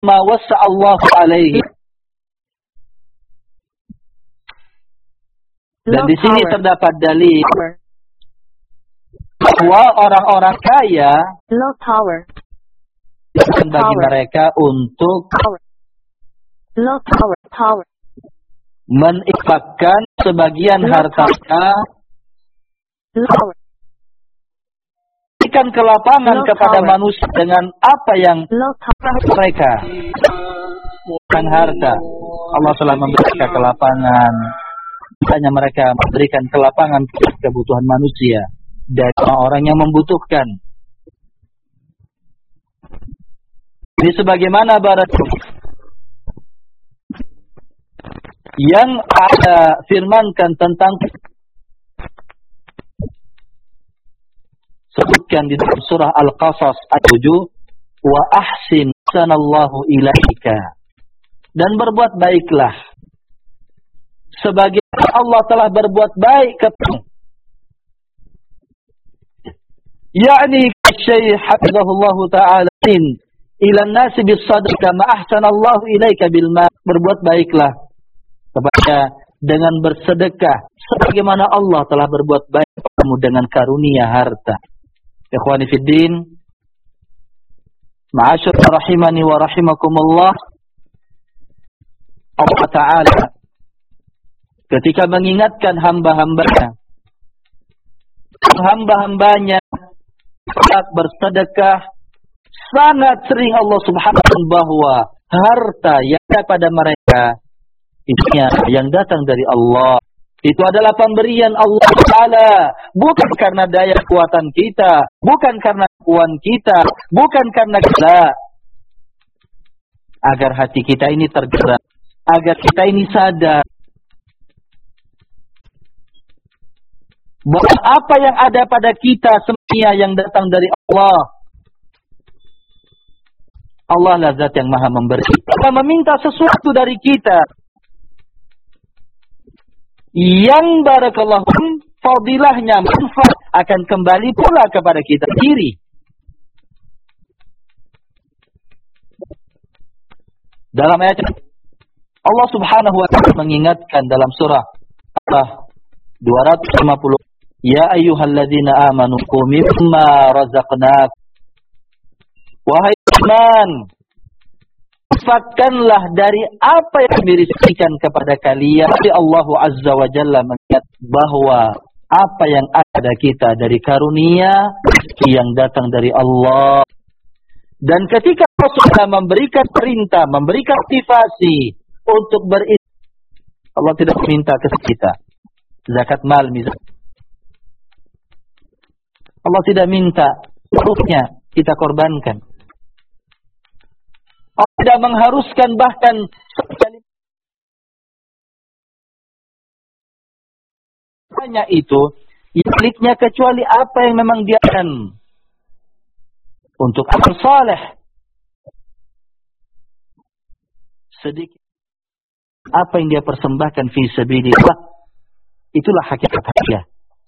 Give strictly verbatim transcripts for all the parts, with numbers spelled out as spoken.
ma wassa'allahu alaihi. Dan di sini terdapat dalil bahwa orang-orang kaya bukan bagi mereka untuk menginfakkan sebagian hartanya, berikan kelapangan kepada manusia dengan apa yang mereka bukan harta. Allah telah memberikan kelapangan, hanya mereka memberikan kelapangan kebutuhan manusia dan orang yang membutuhkan. Ini sebagaimana barat yang ada firmankan tentang sebutkan di dalam surah Al-Qasas ayat tujuh, wa ahsin sanallahu ilaika, dan berbuat baiklah sebagaimana Allah telah berbuat baik kepadamu. Yakni Syekh hafizahullahu taala ila an-nasi bis-sadaqah kama ahsanallahu ilaika bil ma, berbuat baiklah kepada dengan bersedekah sebagaimana Allah telah berbuat baik kepadamu dengan karunia harta. Ikhwani fid din, ma'asyar rahimani wa rahimakumullah. Allah Ta'ala ketika mengingatkan hamba-hambanya, hamba-hambanya saat bersedekah, sangat sering Allah Subhanahu bahwa harta yang ada pada mereka isinya yang datang dari Allah. Itu adalah pemberian Allah Ta'ala, bukan karena daya kekuatan kita, bukan karena kekuatan kita, bukan karena kita. Agar hati kita ini tergerak, agar kita ini sadar bahwa apa yang ada pada kita semuanya yang datang dari Allah. Allah lah zat yang maha memberi. Kita meminta sesuatu dari kita yang barakallahu fadilahnya, manfaat akan kembali pula kepada kita sendiri. Dalam ayat Allah Subhanahu wa taala mengingatkan dalam surah Al dua ratus lima puluh, ya ayyuhalladzina amanu qu mimma razaqnakum, wahai iman, infakkanlah dari apa yang diberikan kepada kalian. Tapi Allah Azza wa Jalla mengingat bahwa apa yang ada kita dari karunia yang datang dari Allah. Dan ketika Allah sudah memberikan perintah, memberikan motivasi untuk berinfak, Allah tidak minta ke kita zakat mal misalnya. Allah tidak minta seluruhnya kita korbankan. Allah tidak mengharuskan bahkan hanya itu miliknya kecuali apa yang memang dia akan untuk amal saleh. Sedikit apa yang dia persembahkan fi sabilillah, itulah hakikat hadiah.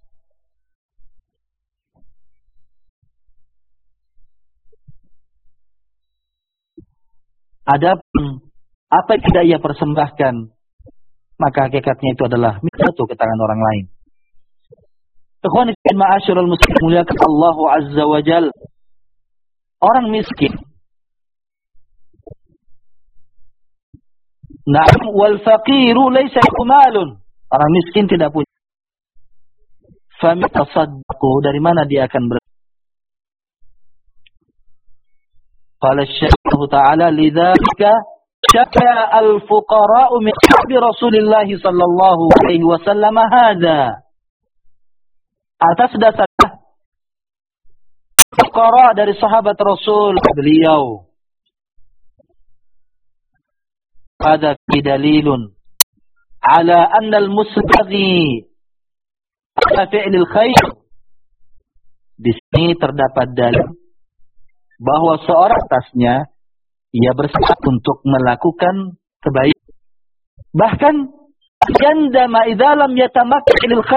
Adapun apa yang tidak ia persembahkan, maka hakikatnya itu adalah jatuh ke tangan orang lain. Ikhwan fillah ma'asyiral muslimin, muliakan Allah Azza wa Jalla. Orang miskin, na'am, wal faqiru laysa lahu malun. Orang miskin tidak punya. Fami tasaddaqu, dari mana dia akan ber Qala Syekh Ta'ala lidzalika syaka al-fuqara'u min ashabi Rasulillah sallallahu alaihi wasallam hadza. Atas dasar fuqara dari sahabat Rasul beliau, ada dalilun ala anna al-muslighi ala fi'lil khair. Di sini terdapat dalil bahwa seorang atasnya ia bersemangat untuk melakukan kebaikan. Bahkan yandama idza lam yatamakkan lil khair,